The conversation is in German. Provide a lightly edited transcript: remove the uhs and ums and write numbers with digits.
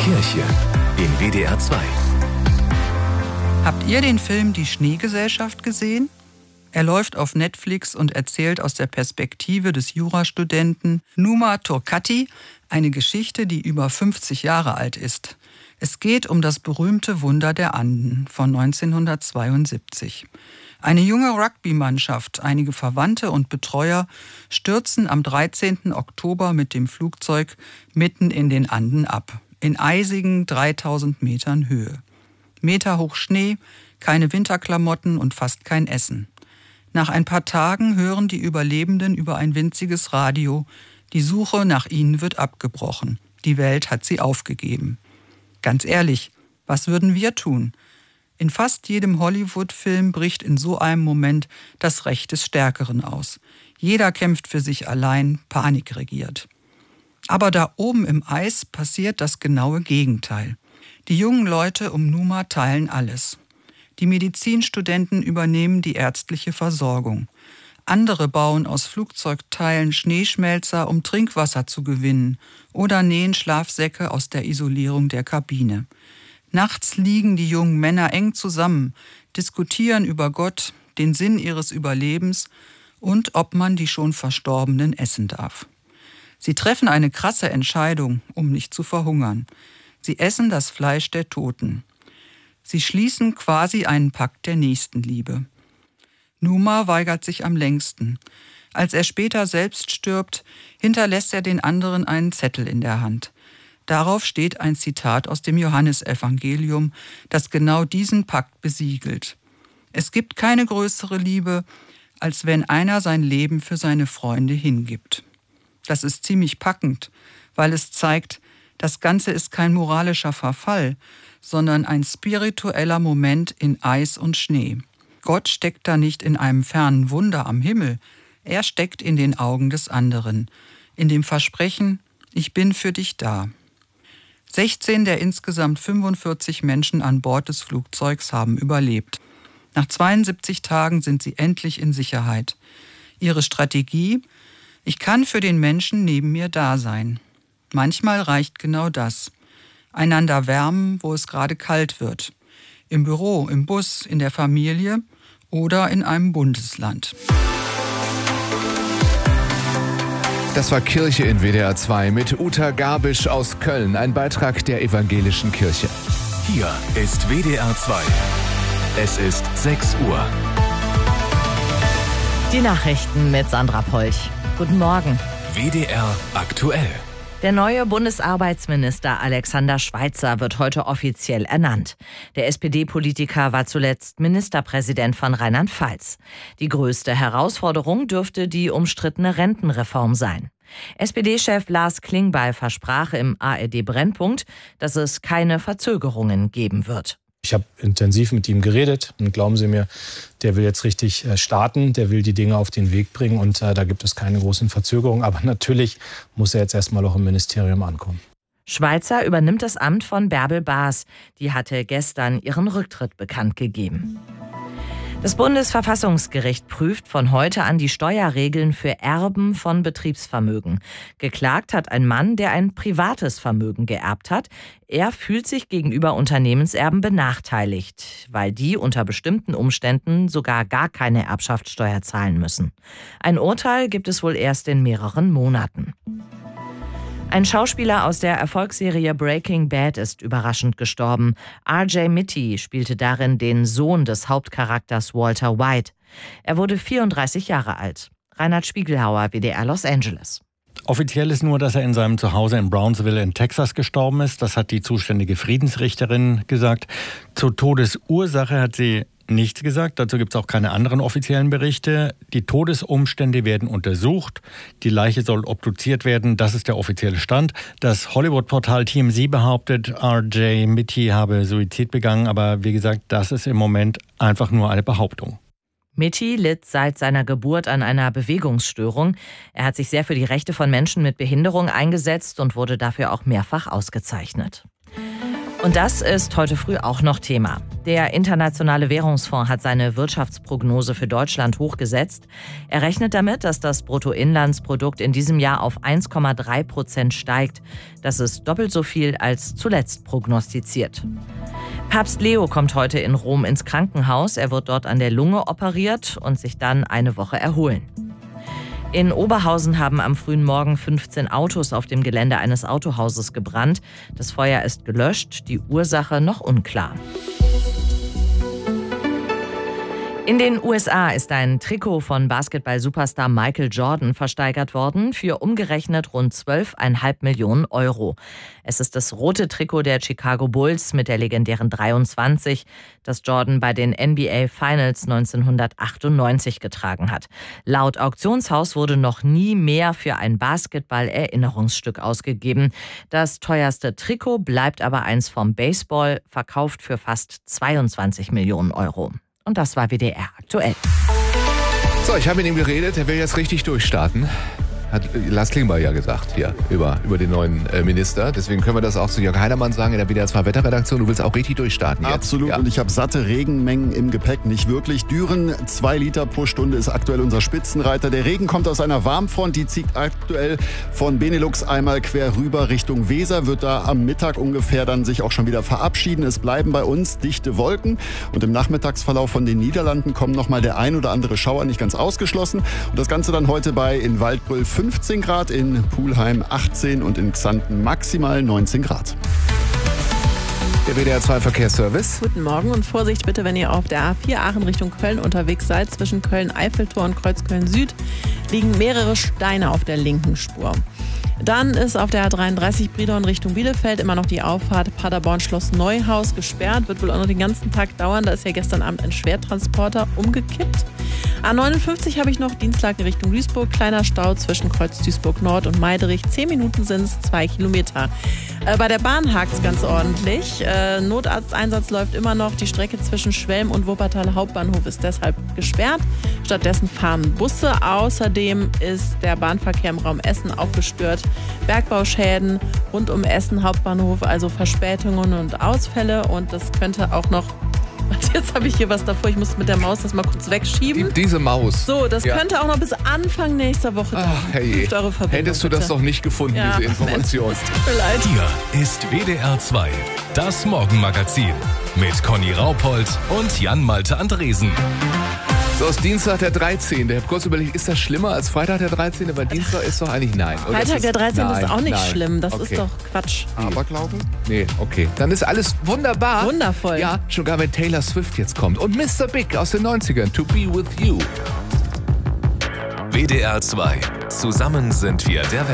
Kirche in WDR 2. Habt ihr den Film Die Schneegesellschaft gesehen? Er läuft auf Netflix und erzählt aus der Perspektive des Jurastudenten Numa Turkati eine Geschichte, die über 50 Jahre alt ist. Es geht um das berühmte Wunder der Anden von 1972. Eine junge Rugby-Mannschaft, einige Verwandte und Betreuer stürzen am 13. Oktober mit dem Flugzeug mitten in den Anden ab, in eisigen 3000 Metern Höhe. Meterhoch Schnee, keine Winterklamotten und fast kein Essen. Nach ein paar Tagen hören die Überlebenden über ein winziges Radio, die Suche nach ihnen wird abgebrochen. Die Welt hat sie aufgegeben. Ganz ehrlich, was würden wir tun? In fast jedem Hollywood-Film bricht in so einem Moment das Recht des Stärkeren aus. Jeder kämpft für sich allein, Panik regiert. Aber da oben im Eis passiert das genaue Gegenteil. Die jungen Leute um Numa teilen alles. Die Medizinstudenten übernehmen die ärztliche Versorgung. Andere bauen aus Flugzeugteilen Schneeschmelzer, um Trinkwasser zu gewinnen, oder nähen Schlafsäcke aus der Isolierung der Kabine. Nachts liegen die jungen Männer eng zusammen, diskutieren über Gott, den Sinn ihres Überlebens und ob man die schon Verstorbenen essen darf. Sie treffen eine krasse Entscheidung, um nicht zu verhungern. Sie essen das Fleisch der Toten. Sie schließen quasi einen Pakt der Nächstenliebe. Numa weigert sich am längsten. Als er später selbst stirbt, hinterlässt er den anderen einen Zettel in der Hand. Darauf steht ein Zitat aus dem Johannesevangelium, das genau diesen Pakt besiegelt. Es gibt keine größere Liebe, als wenn einer sein Leben für seine Freunde hingibt. Das ist ziemlich packend, weil es zeigt, das Ganze ist kein moralischer Verfall, sondern ein spiritueller Moment in Eis und Schnee. Gott steckt da nicht in einem fernen Wunder am Himmel, er steckt in den Augen des anderen, in dem Versprechen, ich bin für dich da. 16 der insgesamt 45 Menschen an Bord des Flugzeugs haben überlebt. Nach 72 Tagen sind sie endlich in Sicherheit. Ihre Strategie? Ich kann für den Menschen neben mir da sein. Manchmal reicht genau das. Einander wärmen, wo es gerade kalt wird. Im Büro, im Bus, in der Familie oder in einem Bundesland. Das war Kirche in WDR 2 mit Uta Gabisch aus Köln, ein Beitrag der Evangelischen Kirche. Hier ist WDR 2. Es ist 6 Uhr. Die Nachrichten mit Sandra Polch. Guten Morgen. WDR aktuell. Der neue Bundesarbeitsminister Alexander Schweitzer wird heute offiziell ernannt. Der SPD-Politiker war zuletzt Ministerpräsident von Rheinland-Pfalz. Die größte Herausforderung dürfte die umstrittene Rentenreform sein. SPD-Chef Lars Klingbeil versprach im ARD-Brennpunkt, dass es keine Verzögerungen geben wird. Ich habe intensiv mit ihm geredet und glauben Sie mir, der will jetzt richtig starten, der will die Dinge auf den Weg bringen und da gibt es keine großen Verzögerungen. Aber natürlich muss er jetzt erstmal auch im Ministerium ankommen. Schweitzer übernimmt das Amt von Bärbel Baas. Die hatte gestern ihren Rücktritt bekannt gegeben. Das Bundesverfassungsgericht prüft von heute an die Steuerregeln für Erben von Betriebsvermögen. Geklagt hat ein Mann, der ein privates Vermögen geerbt hat. Er fühlt sich gegenüber Unternehmenserben benachteiligt, weil die unter bestimmten Umständen sogar gar keine Erbschaftssteuer zahlen müssen. Ein Urteil gibt es wohl erst in mehreren Monaten. Ein Schauspieler aus der Erfolgsserie Breaking Bad ist überraschend gestorben. R.J. Mitty spielte darin den Sohn des Hauptcharakters Walter White. Er wurde 34 Jahre alt. Reinhard Spiegelhauer, WDR Los Angeles. Offiziell ist nur, dass er in seinem Zuhause in Brownsville in Texas gestorben ist. Das hat die zuständige Friedensrichterin gesagt. Zur Todesursache hat sie nichts gesagt. Dazu gibt es auch keine anderen offiziellen Berichte. Die Todesumstände werden untersucht. Die Leiche soll obduziert werden. Das ist der offizielle Stand. Das Hollywood-Portal TMZ behauptet, R.J. Mitty habe Suizid begangen. Aber wie gesagt, das ist im Moment einfach nur eine Behauptung. Mitty litt seit seiner Geburt an einer Bewegungsstörung. Er hat sich sehr für die Rechte von Menschen mit Behinderung eingesetzt und wurde dafür auch mehrfach ausgezeichnet. Und das ist heute früh auch noch Thema. Der Internationale Währungsfonds hat seine Wirtschaftsprognose für Deutschland hochgesetzt. Er rechnet damit, dass das Bruttoinlandsprodukt in diesem Jahr auf 1,3% steigt. Das ist doppelt so viel als zuletzt prognostiziert. Papst Leo kommt heute in Rom ins Krankenhaus. Er wird dort an der Lunge operiert und sich dann eine Woche erholen. In Oberhausen haben am frühen Morgen 15 Autos auf dem Gelände eines Autohauses gebrannt. Das Feuer ist gelöscht, die Ursache noch unklar. In den USA ist ein Trikot von Basketball-Superstar Michael Jordan versteigert worden für umgerechnet rund 12,5 Millionen Euro. Es ist das rote Trikot der Chicago Bulls mit der legendären 23, das Jordan bei den NBA Finals 1998 getragen hat. Laut Auktionshaus wurde noch nie mehr für ein Basketball-Erinnerungsstück ausgegeben. Das teuerste Trikot bleibt aber eins vom Baseball, verkauft für fast 22 Millionen Euro. Und das war WDR aktuell. So, ich habe mit ihm geredet, er will jetzt richtig durchstarten. Hat Lars Klingbeil ja gesagt hier über den neuen Minister. Deswegen können wir das auch zu Jörg Heidermann sagen in der WDR 2 Wetterredaktion. Du willst auch richtig durchstarten jetzt. Absolut, ja. Und ich habe satte Regenmengen im Gepäck. Nicht wirklich. Düren, 2 Liter pro Stunde ist aktuell unser Spitzenreiter. Der Regen kommt aus einer Warmfront, die zieht aktuell von Benelux einmal quer rüber Richtung Weser, wird da am Mittag ungefähr dann sich auch schon wieder verabschieden. Es bleiben bei uns dichte Wolken und im Nachmittagsverlauf von den Niederlanden kommen nochmal der ein oder andere Schauer, nicht ganz ausgeschlossen. Und das Ganze dann heute in Waldbröl 15 Grad, in Pulheim 18 und in Xanten maximal 19 Grad. Der WDR 2 Verkehrsservice. Guten Morgen und Vorsicht bitte, wenn ihr auf der A4 Aachen Richtung Köln unterwegs seid. Zwischen Köln-Eiffeltor und Kreuzköln Süd liegen mehrere Steine auf der linken Spur. Dann ist auf der A33 Bridon Richtung Bielefeld immer noch die Auffahrt Paderborn-Schloss Neuhaus gesperrt. Wird wohl auch noch den ganzen Tag dauern. Da ist ja gestern Abend ein Schwertransporter umgekippt. A59 habe ich noch Dienstlaken Richtung Duisburg. Kleiner Stau zwischen Kreuz Duisburg Nord und Meiderich. 10 Minuten sind es, 2 Kilometer. Bei der Bahn hakt es ganz ordentlich. Notarzteinsatz läuft immer noch. Die Strecke zwischen Schwelm und Wuppertal Hauptbahnhof ist deshalb gesperrt. Stattdessen fahren Busse. Außerdem ist der Bahnverkehr im Raum Essen auch gestört. Bergbauschäden rund um Essen Hauptbahnhof, also Verspätungen und Ausfälle. Und das könnte auch noch... Jetzt habe ich hier was davor, ich muss mit der Maus das mal kurz wegschieben. Diese Maus. So, das könnte auch noch bis Anfang nächster Woche dauern. Hey, eure Verbindung, hättest du das doch nicht gefunden, diese Information. Tut mir leid. Hier ist WDR 2, das Morgenmagazin mit Conny Raupold und Jan-Malte Andresen. So, ist Dienstag der 13. Ich habe kurz überlegt, ist das schlimmer als Freitag der 13.? Aber Dienstag ist doch eigentlich nein. Oder Freitag der 13. Nein, ist auch nicht nein. schlimm, das Okay. ist doch Quatsch. Aberglauben? Nee, okay. Dann ist alles wunderbar. Wundervoll. Ja, schon gar wenn Taylor Swift jetzt kommt. Und Mr. Big aus den 90ern, To Be With You. WDR 2, zusammen sind wir der Welt.